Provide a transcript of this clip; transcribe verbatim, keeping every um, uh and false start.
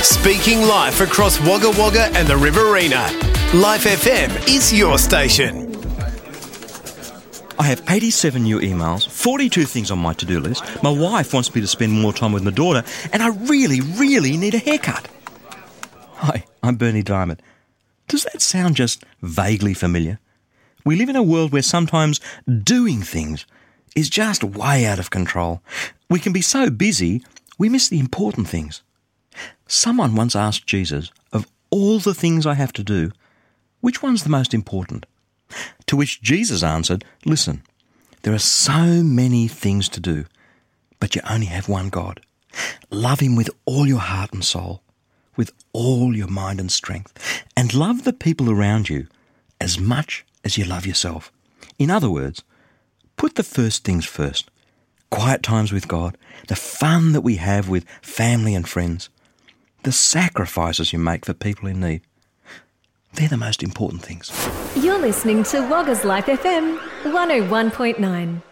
Speaking live across Wagga Wagga and the Riverina. Life F M is your station. I have eighty-seven new emails, forty-two things on my to-do list. My wife wants me to spend more time with my daughter, and I really, really need a haircut. Hi, I'm Bernie Diamond. Does that sound just vaguely familiar? We live in a world where sometimes doing things is just way out of control. We can be so busy, we miss the important things. Someone once asked Jesus, of all the things I have to do, which one's the most important? To which Jesus answered, listen, there are so many things to do, but you only have one God. Love him with all your heart and soul, with all your mind and strength, and love the people around you as much as you love yourself. In other words, put the first things first. Quiet times with God, the fun that we have with family and friends, the sacrifices you make for people in need. They're the most important things. You're listening to Wagga's Life F M one oh one point nine.